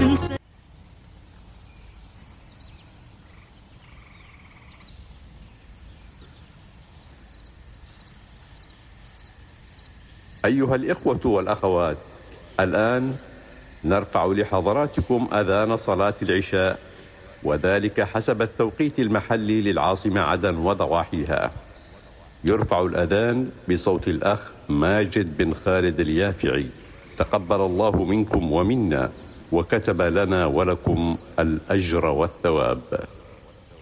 أيها الإخوة والأخوات، الآن نرفع لحضراتكم أذان صلاة العشاء، وذلك حسب التوقيت المحلي للعاصمة عدن وضواحيها. يرفع الأذان بصوت الأخ ماجد بن خالد اليافعي، تقبل الله منكم ومنا، وكتب لنا ولكم الأجر والثواب.